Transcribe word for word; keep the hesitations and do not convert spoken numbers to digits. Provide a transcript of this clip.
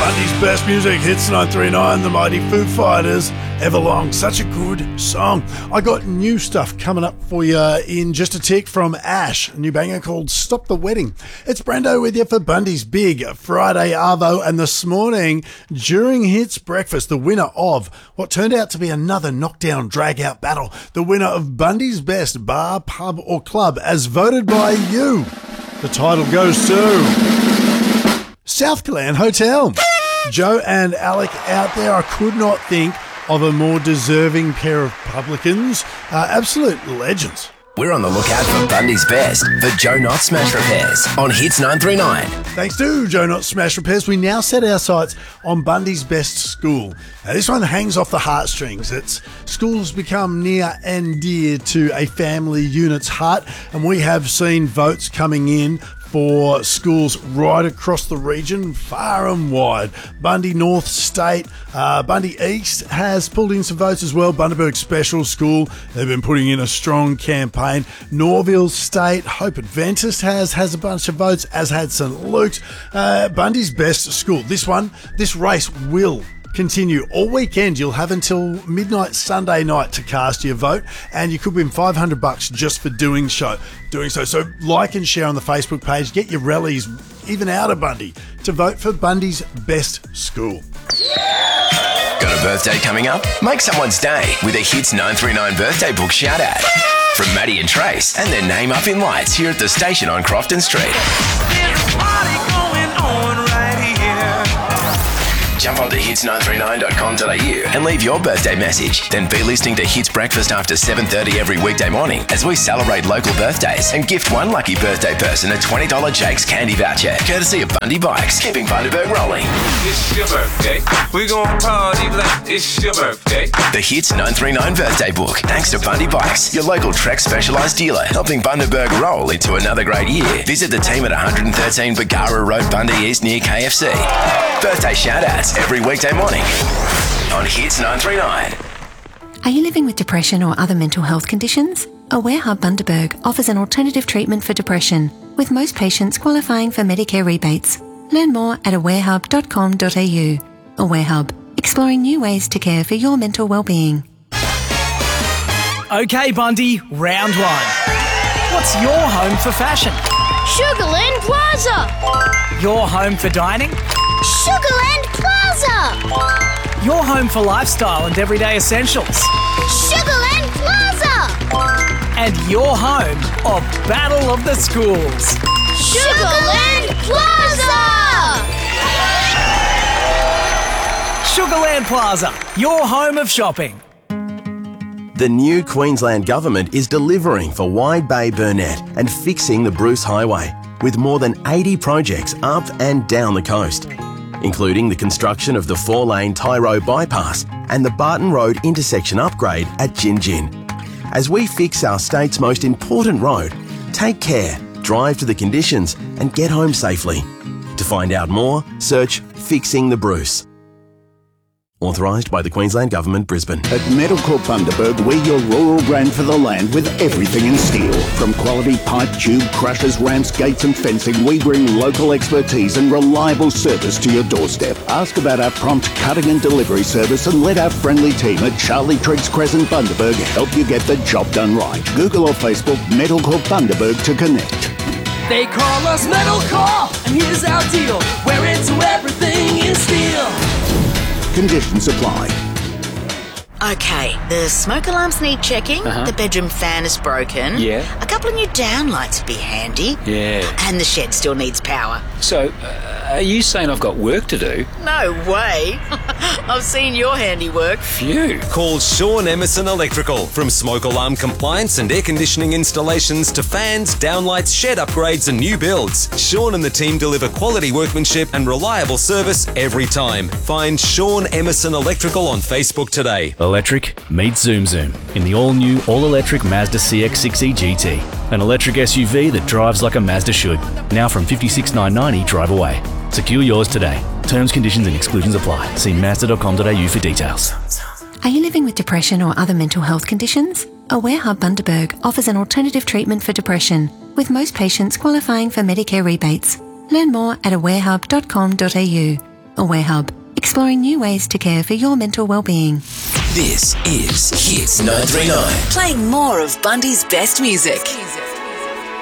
Bundy's best music, Hits nine three nine, the mighty Foo Fighters, Everlong, such a good song. I got new stuff coming up for you in just a tick from Ash, a new banger called Stop the Wedding. It's Brando with you for Bundy's Big Friday Arvo, and this morning, during Hits Breakfast, the winner of what turned out to be another knockdown drag-out battle, the winner of Bundy's Best Bar, Pub or Club, as voted by you. The title goes to South Glen Hotel. Joe and Alec out there, I could not think of a more deserving pair of publicans. Uh, absolute legends. We're on the lookout for Bundy's Best for Joe Knott Smash Repairs on Hits nine three nine. Thanks to Joe Knott Smash Repairs, we now set our sights on Bundy's Best School. Now, this one hangs off the heartstrings. It's schools become near and dear to a family unit's heart, and we have seen votes coming in for schools right across the region, far and wide. Bundy North State, uh, Bundy East has pulled in some votes as well. Bundaberg Special School, they've been putting in a strong campaign. Norville State, Hope Adventist has has a bunch of votes, as had Saint Luke's. Uh, Bundy's Best School. This one, this race will continue all weekend. You'll have until midnight Sunday night to cast your vote, and you could win five hundred bucks just for doing so. Doing so. So like and share on the Facebook page. Get your rallies even out of Bundy to vote for Bundy's Best School. Got a birthday coming up? Make someone's day with a Hits nine three nine birthday book shout out from Maddie and Trace, and their name up in lights here at the station on Crofton Street. There's a party going on right here. Jump onto hits nine three nine dot com dot a u and leave your birthday message. Then be listening to Hits Breakfast after seven thirty every weekday morning as we celebrate local birthdays and gift one lucky birthday person a twenty dollars Jake's candy voucher, courtesy of Bundy Bikes, keeping Bundaberg rolling. It's your birthday. We gon' party like it's your birthday. The Hits nine three nine birthday book, thanks to Bundy Bikes, your local Trek specialised dealer, helping Bundaberg roll into another great year. Visit the team at one thirteen Bagara Road, Bundy East near K F C. Birthday shout-outs every weekday morning on Hits nine three nine. Are you living with depression or other mental health conditions? Aware Hub Bundaberg offers an alternative treatment for depression, with most patients qualifying for Medicare rebates. Learn more at aware hub dot com dot a u. Aware Hub, exploring new ways to care for your mental well-being. Okay, Bundy, round one. What's your home for fashion? Sugarland Plaza! Your home for dining? Sugarland Plaza! Your home for lifestyle and everyday essentials? Sugarland Plaza! And your home of Battle of the Schools? Sugarland Plaza! Sugarland Plaza, your home of shopping. The new Queensland Government is delivering for Wide Bay Burnett and fixing the Bruce Highway, with more than eighty projects up and down the coast, including the construction of the four-lane Tyro bypass and the Barton Road intersection upgrade at Gin Gin. As we fix our state's most important road, take care, drive to the conditions and get home safely. To find out more, search Fixing the Bruce. Authorised by the Queensland Government, Brisbane. At Metalcorp Bundaberg, we're your rural brand for the land with everything in steel. From quality pipe, tube, crushers, ramps, gates and fencing, we bring local expertise and reliable service to your doorstep. Ask about our prompt cutting and delivery service and let our friendly team at Charlie Triggs Crescent Bundaberg help you get the job done right. Google or Facebook Metalcorp Bundaberg to connect. They call us Metalcorp, and here's our deal. We're into everything in steel. Conditions apply. Okay, the smoke alarms need checking, Uh-huh. the bedroom fan is broken, Yeah. a couple of new downlights would be handy, Yeah. and the shed still needs power. So, uh, are you saying I've got work to do? No way! I've seen your handiwork. Phew. Call Sean Emerson Electrical. From smoke alarm compliance and air conditioning installations to fans, downlights, shed upgrades and new builds, Sean and the team deliver quality workmanship and reliable service every time. Find Sean Emerson Electrical on Facebook today. Electric meets Zoom Zoom in the all-new, all-electric Mazda C X six E G T. An electric S U V that drives like a Mazda should. Now from fifty-six thousand nine hundred ninety drive away. Secure yours today. Terms, conditions and exclusions apply. See mazda dot com dot a u for details. Are you living with depression or other mental health conditions? Aware Hub Bundaberg offers an alternative treatment for depression, with most patients qualifying for Medicare rebates. Learn more at aware hub dot com dot a u. Aware Hub, exploring new ways to care for your mental well-being. This is Hits nine three nine. Playing more of Bundy's best music.